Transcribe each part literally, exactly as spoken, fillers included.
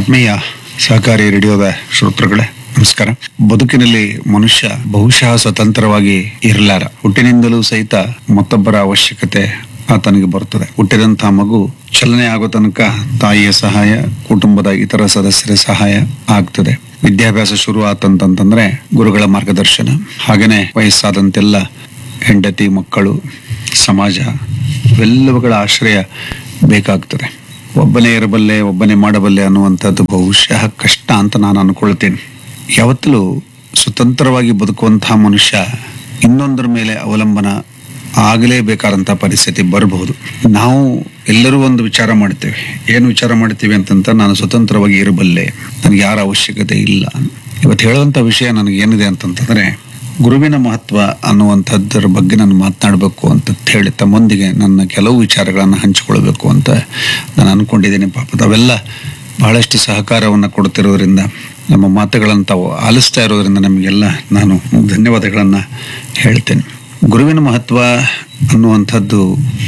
ಆತ್ಮೀಯ ಸಹಕಾರಿ ರೇಡಿಯೋದ ಶ್ರೋತೃಗಳೇ ನಮಸ್ಕಾರ. ಬದುಕಿನಲ್ಲಿ ಮನುಷ್ಯ ಬಹುಶಃ ಸ್ವತಂತ್ರವಾಗಿ ಇರಲಾರ. ಹುಟ್ಟಿನಿಂದಲೂ ಸಹಿತ ಮತ್ತೊಬ್ಬರ ಅವಶ್ಯಕತೆ ಆತನಿಗೆ ಬರುತ್ತದೆ. ಹುಟ್ಟಿದಂತಹ ಮಗು ಚಲನೆ ಆಗೋ ತನಕ ತಾಯಿಯ ಸಹಾಯ, ಕುಟುಂಬದ ಇತರ ಸದಸ್ಯರ ಸಹಾಯ ಆಗ್ತದೆ. ವಿದ್ಯಾಭ್ಯಾಸ ಶುರು ಆತಂತಂತಂದ್ರೆ ಗುರುಗಳ ಮಾರ್ಗದರ್ಶನ, ಹಾಗೇನೆ ವಯಸ್ಸಾದಂತೆಲ್ಲ ಹೆಂಡತಿ, ಮಕ್ಕಳು, ಸಮಾಜ ಇವೆಲ್ಲವುಗಳ ಆಶ್ರಯ ಬೇಕಾಗ್ತದೆ. ಒಬ್ಬನೇ ಇರಬಲ್ಲೆ, ಒಬ್ಬನೇ ಮಾಡಬಲ್ಲೆ ಅನ್ನುವಂಥದ್ದು ಬಹುಶಃ ಕಷ್ಟ ಅಂತ ನಾನು ಅನ್ಕೊಳ್ತೀನಿ. ಯಾವತ್ತಲೂ ಸ್ವತಂತ್ರವಾಗಿ ಬದುಕುವಂತಹ ಮನುಷ್ಯ ಇನ್ನೊಂದರ ಮೇಲೆ ಅವಲಂಬನ ಆಗಲೇಬೇಕಾದಂಥ ಪರಿಸ್ಥಿತಿ ಬರಬಹುದು. ನಾವು ಎಲ್ಲರೂ ಒಂದು ವಿಚಾರ ಮಾಡ್ತೇವೆ. ಏನು ವಿಚಾರ ಮಾಡ್ತೀವಿ ಅಂತಂತ, ನಾನು ಸ್ವತಂತ್ರವಾಗಿ ಇರಬಲ್ಲೆ, ನನಗೆ ಯಾರ ಅವಶ್ಯಕತೆ ಇಲ್ಲ. ಇವತ್ತು ಹೇಳುವಂಥ ವಿಷಯ ನನಗೆ ಏನಿದೆ ಅಂತಂತಂದ್ರೆ, ಗುರುವಿನ ಮಹತ್ವ ಅನ್ನುವಂಥದ್ದರ ಬಗ್ಗೆ ನಾನು ಮಾತನಾಡಬೇಕು ಅಂತ ಹೇಳಿ ತಮ್ಮೊಂದಿಗೆ ನನ್ನ ಕೆಲವು ವಿಚಾರಗಳನ್ನು ಹಂಚಿಕೊಳ್ಬೇಕು ಅಂತ ನಾನು ಅಂದ್ಕೊಂಡಿದ್ದೀನಿ. ಪಾಪ ಅವೆಲ್ಲ ಬಹಳಷ್ಟು ಸಹಕಾರವನ್ನು ಕೊಡ್ತಿರೋದ್ರಿಂದ, ನಮ್ಮ ಮಾತುಗಳನ್ನು ತಾವು ಆಲಿಸ್ತಾ ಇರೋದ್ರಿಂದ ನಮಗೆಲ್ಲ ನಾನು ಧನ್ಯವಾದಗಳನ್ನು ಹೇಳ್ತೇನೆ. ಗುರುವಿನ ಮಹತ್ವ ಅನ್ನುವಂಥದ್ದು,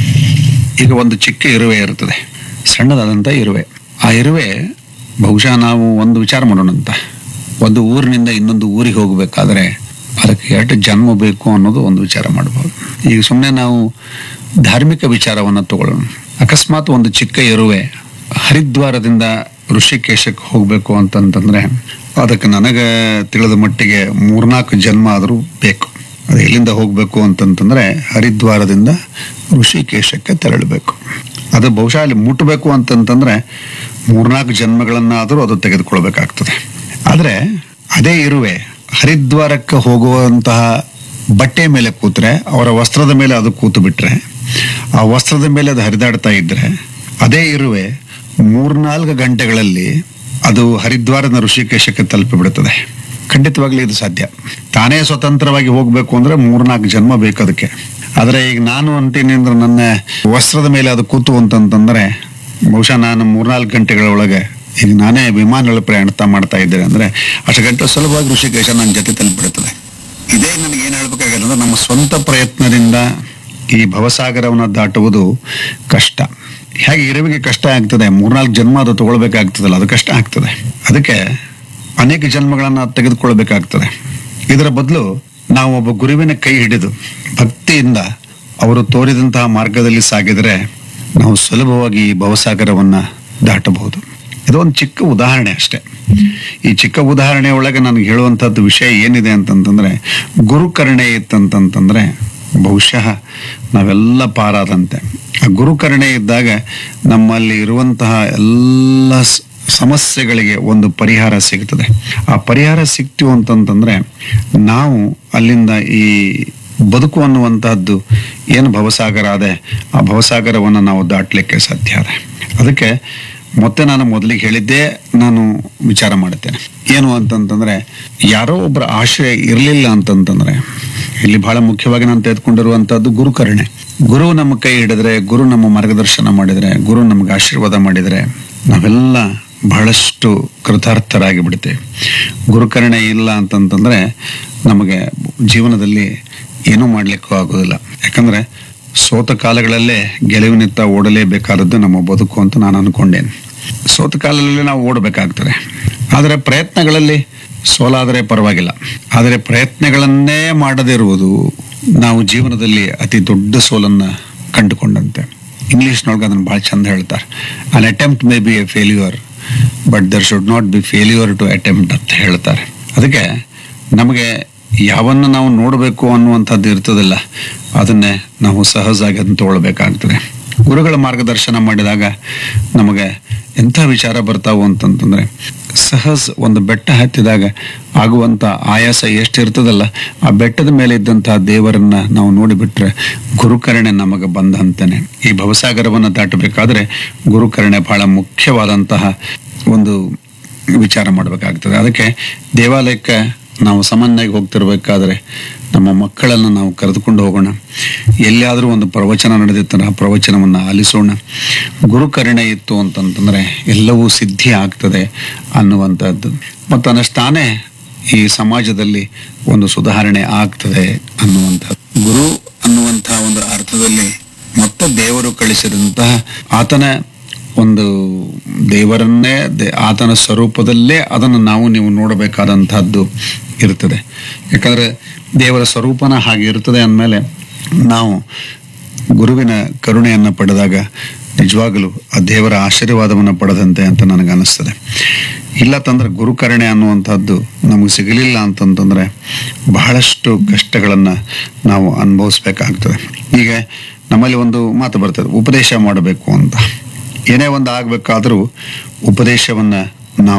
ಈಗ ಒಂದು ಚಿಕ್ಕ ಇರುವೆ ಇರ್ತದೆ, ಸಣ್ಣದಾದಂಥ ಇರುವೆ. ಆ ಇರುವೆ ಬಹುಶಃ ನಾವು ಒಂದು ವಿಚಾರ ಮಾಡೋಣ ಅಂತ, ಒಂದು ಊರಿನಿಂದ ಇನ್ನೊಂದು ಊರಿಗೆ ಹೋಗಬೇಕಾದ್ರೆ ಅದಕ್ಕೆ ಎಷ್ಟು ಜನ್ಮ ಬೇಕು ಅನ್ನೋದು ಒಂದು ವಿಚಾರ ಮಾಡಬಹುದು. ಈಗ ಸುಮ್ಮನೆ ನಾವು ಧಾರ್ಮಿಕ ವಿಚಾರವನ್ನು ತಗೊಳ್ಳೋಣ. ಅಕಸ್ಮಾತ್ ಒಂದು ಚಿಕ್ಕ ಇರುವೆ ಹರಿದ್ವಾರದಿಂದ ಋಷಿಕೇಶಕ್ಕೆ ಹೋಗಬೇಕು ಅಂತಂತಂದ್ರೆ ಅದಕ್ಕೆ ನನಗೆ ತಿಳಿದ ಮಟ್ಟಿಗೆ ಮೂರ್ನಾಲ್ಕು ಜನ್ಮ ಆದರೂ ಬೇಕು. ಅದು ಎಲ್ಲಿಂದ ಹೋಗಬೇಕು ಅಂತಂತಂದ್ರೆ ಹರಿದ್ವಾರದಿಂದ ಋಷಿಕೇಶಕ್ಕೆ ತೆರಳಬೇಕು. ಅದು ಬಹುಶಃ ಅಲ್ಲಿ ಮುಟ್ಟಬೇಕು ಅಂತಂತಂದ್ರೆ ಮೂರ್ನಾಲ್ಕು ಜನ್ಮಗಳನ್ನಾದರೂ ಅದು ತೆಗೆದುಕೊಳ್ಬೇಕಾಗ್ತದೆ. ಆದರೆ ಅದೇ ಇರುವೆ ಹರಿದ್ವಾರಕ್ಕೆ ಹೋಗುವಂತಹ ಬಟ್ಟೆ ಮೇಲೆ ಕೂತ್ರೆ, ಅವರ ವಸ್ತ್ರದ ಮೇಲೆ ಅದು ಕೂತು ಬಿಟ್ರೆ, ಆ ವಸ್ತ್ರದ ಮೇಲೆ ಅದು ಹರಿದಾಡ್ತಾ ಇದ್ರೆ, ಅದೇ ಇರುವೆ ಮೂರ್ನಾಲ್ಕು ಗಂಟೆಗಳಲ್ಲಿ ಅದು ಹರಿದ್ವಾರದ ಋಷಿಕೇಶಕ್ಕೆ ತಲುಪಿಬಿಡುತ್ತದೆ. ಖಂಡಿತವಾಗ್ಲೂ ಇದು ಸಾಧ್ಯ. ತಾನೇ ಸ್ವತಂತ್ರವಾಗಿ ಹೋಗ್ಬೇಕು ಅಂದ್ರೆ ಮೂರ್ನಾಲ್ಕು ಜನ್ಮ ಬೇಕು ಅದಕ್ಕೆ. ಆದ್ರೆ ಈಗ ನಾನು ಅಂತೀನಿ ಅಂದ್ರೆ, ನನ್ನ ವಸ್ತ್ರದ ಮೇಲೆ ಅದು ಕೂತು ಅಂತಂತಂದ್ರೆ ಬಹುಶಃ ನಾನು ಮೂರ್ನಾಲ್ಕು ಗಂಟೆಗಳ ಒಳಗೆ, ಈಗ ನಾನೇ ವಿಮಾನಗಳ ಪ್ರಯಾಣ ಮಾಡ್ತಾ ಇದ್ದೇನೆ ಅಂದ್ರೆ ಅಷ್ಟು ಗಂಟೆ ಸುಲಭವಾಗಿ ಋಷಿಕೇಶ ನನ್ನ ಜೊತೆ ತಲುಪಿಬಿಡುತ್ತದೆ. ಇದೇ ನನಗೆ ಏನ್ ಹೇಳ್ಬೇಕಾಗಿದೆ ಅಂದ್ರೆ, ನಮ್ಮ ಸ್ವಂತ ಪ್ರಯತ್ನದಿಂದ ಈ ಭವಸಾಗರವನ್ನು ದಾಟುವುದು ಕಷ್ಟ. ಹೇಗೆ ಇರುವಿಗೆ ಕಷ್ಟ ಆಗ್ತದೆ, ಮೂರ್ನಾಲ್ಕು ಜನ್ಮ ಅದು ತಗೊಳ್ಬೇಕಾಗ್ತದಲ್ಲ, ಅದು ಕಷ್ಟ ಆಗ್ತದೆ. ಅದಕ್ಕೆ ಅನೇಕ ಜನ್ಮಗಳನ್ನ ತೆಗೆದುಕೊಳ್ಬೇಕಾಗ್ತದೆ. ಇದರ ಬದಲು ನಾವು ಒಬ್ಬ ಗುರುವಿನ ಕೈ ಹಿಡಿದು ಭಕ್ತಿಯಿಂದ ಅವರು ತೋರಿದಂತಹ ಮಾರ್ಗದಲ್ಲಿ ಸಾಗಿದರೆ ನಾವು ಸುಲಭವಾಗಿ ಈ ಭವಸಾಗರವನ್ನ ದಾಟಬಹುದು. ಇದೊಂದು ಚಿಕ್ಕ ಉದಾಹರಣೆ ಅಷ್ಟೇ. ಈ ಚಿಕ್ಕ ಉದಾಹರಣೆ ಒಳಗೆ ನನಗೆ ಹೇಳುವಂತಹದ್ದು ವಿಷಯ ಏನಿದೆ ಅಂತಂತಂದ್ರೆ, ಗುರುಕರುಣೆ ಇತ್ತಂತಂತಂದ್ರೆ ಬಹುಶಃ ನಾವೆಲ್ಲ ಪಾರಾದಂತೆ. ಆ ಗುರುಕರುಣೆ ಇದ್ದಾಗ ನಮ್ಮಲ್ಲಿ ಇರುವಂತಹ ಎಲ್ಲ ಸಮಸ್ಯೆಗಳಿಗೆ ಒಂದು ಪರಿಹಾರ ಸಿಗ್ತದೆ. ಆ ಪರಿಹಾರ ಸಿಕ್ತೀವಿ ಅಂತಂತಂದ್ರೆ ನಾವು ಅಲ್ಲಿಂದ ಈ ಬದುಕು ಅನ್ನುವಂತಹದ್ದು ಏನು ಭವಸಾಗರ ಅದೇ, ಆ ಭವಸಾಗರವನ್ನು ನಾವು ದಾಟಲಿಕ್ಕೆ ಸಾಧ್ಯ ಅದೆ. ಅದಕ್ಕೆ ಮತ್ತೆ ನಾನು ಮೊದಲಿಗೆ ಹೇಳಿದ್ದೇ ನಾನು ವಿಚಾರ ಮಾಡುತ್ತೇನೆ. ಏನು ಅಂತಂತಂದ್ರೆ, ಯಾರೋ ಒಬ್ಬರ ಆಶ್ರಯ ಇರಲಿಲ್ಲ ಅಂತಂತಂದ್ರೆ, ಇಲ್ಲಿ ಬಹಳ ಮುಖ್ಯವಾಗಿ ನಾನು ತೆಗೆದುಕೊಂಡಿರುವಂತಹದ್ದು ಗುರುಕರುಣೆ. ಗುರು ನಮ್ಮ ಕೈ ಹಿಡಿದ್ರೆ, ಗುರು ನಮ್ಮ ಮಾರ್ಗದರ್ಶನ ಮಾಡಿದ್ರೆ, ಗುರು ನಮ್ಗೆ ಆಶೀರ್ವಾದ ಮಾಡಿದ್ರೆ ನಾವೆಲ್ಲ ಬಹಳಷ್ಟು ಕೃತಾರ್ಥರಾಗಿ ಬಿಡ್ತೇವೆ. ಗುರುಕರುಣೆ ಇಲ್ಲ ಅಂತಂತಂದ್ರೆ ನಮಗೆ ಜೀವನದಲ್ಲಿ ಏನೂ ಮಾಡ್ಲಿಕ್ಕೂ ಆಗೋದಿಲ್ಲ. ಯಾಕಂದ್ರೆ ಸೋತ ಕಾಲಗಳಲ್ಲೇ ಗೆಲುವಿನಿತ್ತ ಓಡಲೇಬೇಕಾದದ್ದು ನಮ್ಮ ಬದುಕು ಅಂತ ನಾನು ಅನ್ಕೊಂಡೇನೆ. ಸೋತ ಕಾಲದಲ್ಲಿ ನಾವು ಓಡಬೇಕಾಗ್ತದೆ. ಆದರೆ ಪ್ರಯತ್ನಗಳಲ್ಲಿ ಸೋಲಾದರೆ ಪರವಾಗಿಲ್ಲ. ಆದರೆ ಪ್ರಯತ್ನಗಳನ್ನೇ ಮಾಡದಿರುವುದು ನಾವು ಜೀವನದಲ್ಲಿ ಅತಿ ದೊಡ್ಡ ಸೋಲನ್ನ ಕಂಡುಕೊಂಡಂತೆ. ಇಂಗ್ಲಿಷ್ನೊಳಗೆ ಅದನ್ನು ಬಹಳ ಚಂದ ಹೇಳ್ತಾರೆ, ಅನ್ attempt may be A failure but there should not be failure to attempt ಅಂತ ಹೇಳ್ತಾರೆ. ಅದಕ್ಕೆ ನಮಗೆ ಯಾವನ್ನ ನಾವು ನೋಡಬೇಕು ಅನ್ನುವಂಥದ್ದು ಇರ್ತದಲ್ಲ, ಅದನ್ನೇ ನಾವು ಸಹಜವಾಗಿ ಅದನ್ನು ತಗೊಳ್ಬೇಕಾಗ್ತದೆ. ಗುರುಗಳ ಮಾರ್ಗದರ್ಶನ ಮಾಡಿದಾಗ ನಮಗೆ ಎಂಥ ವಿಚಾರ ಬರ್ತಾವು ಅಂತಂತಂದ್ರೆ, ಸಹಜ ಒಂದು ಬೆಟ್ಟ ಹತ್ತಿದಾಗ ಆಗುವಂಥ ಆಯಾಸ ಎಷ್ಟಿರ್ತದಲ್ಲ, ಆ ಬೆಟ್ಟದ ಮೇಲೆ ಇದ್ದಂತಹ ದೇವರನ್ನ ನಾವು ನೋಡಿಬಿಟ್ರೆ ಗುರುಕರುಣೆ ನಮಗೆ ಬಂದಂತಾನೆ. ಈ ಭವಸಾಗರವನ್ನು ದಾಟಬೇಕಾದ್ರೆ ಗುರುಕರುಣೆ ಬಹಳ ಮುಖ್ಯವಾದಂತಹ ಒಂದು ವಿಚಾರ ಮಾಡಬೇಕಾಗ್ತದೆ. ಅದಕ್ಕೆ ದೇವಾಲಯಕ್ಕೆ ನಾವು ಸಾಮಾನ್ಯವಾಗಿ ಹೋಗ್ತಿರ್ಬೇಕಾದ್ರೆ ನಮ್ಮ ಮಕ್ಕಳನ್ನು ನಾವು ಕರೆದುಕೊಂಡು ಹೋಗೋಣ. ಎಲ್ಲಿಯಾದರೂ ಒಂದು ಪ್ರವಚನ ನಡೆದಿರ್ತಾರೆ, ಆ ಪ್ರವಚನವನ್ನು ಆಲಿಸೋಣ. ಗುರುಕರುಣೆ ಇತ್ತು ಅಂತಂತಂದ್ರೆ ಎಲ್ಲವೂ ಸಿದ್ಧಿ ಆಗ್ತದೆ ಅನ್ನುವಂಥದ್ದು. ಮತ್ತು ಅನ್ನಷ್ಟಾನೇ ಈ ಸಮಾಜದಲ್ಲಿ ಒಂದು ಸುಧಾರಣೆ ಆಗ್ತದೆ ಅನ್ನುವಂಥದ್ದು. ಗುರು ಅನ್ನುವಂತಹ ಒಂದು ಅರ್ಥದಲ್ಲಿ ಮತ್ತೆ ದೇವರು ಕಳಿಸಿದಂತಹ ಆತನ ಒಂದು ದೇವರನ್ನೇ ದೇ- ಆತನ ಸ್ವರೂಪದಲ್ಲೇ ಅದನ್ನು ನಾವು ನೀವು ನೋಡಬೇಕಾದಂತಹದ್ದು ಇರ್ತದೆ. ಯಾಕಂದ್ರೆ ದೇವರ ಸ್ವರೂಪನ ಹಾಗೆ ಇರ್ತದೆ ಅಂದಮೇಲೆ ನಾವು ಗುರುವಿನ ಕರುಣೆಯನ್ನು ಪಡೆದಾಗ ನಿಜವಾಗಲೂ ಆ ದೇವರ ಆಶೀರ್ವಾದವನ್ನು ಪಡೆದಂತೆ ಅಂತ ನನಗೆ ಅನಿಸ್ತದೆ. ಇಲ್ಲ ತಂದ್ರೆ ಗುರುಕರುಣೆ ಅನ್ನುವಂಥದ್ದು ನಮಗೆ ಸಿಗಲಿಲ್ಲ ಅಂತಂತಂದ್ರೆ ಬಹಳಷ್ಟು ಕಷ್ಟಗಳನ್ನು ನಾವು ಅನುಭವಿಸ್ಬೇಕಾಗ್ತದೆ. ಈಗ ನಮ್ಮಲ್ಲಿ ಒಂದು ಮಾತು ಬರ್ತದೆ, ಉಪದೇಶ ಮಾಡಬೇಕು ಅಂತ. ಏನೇ ಒಂದು ಆಗ್ಬೇಕಾದ್ರೂ ಉಪದೇಶವನ್ನ